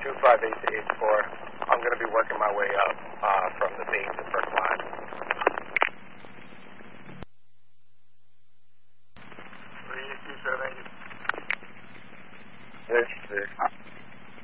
258 to 84. I'm going to be working my way up from the base and first line.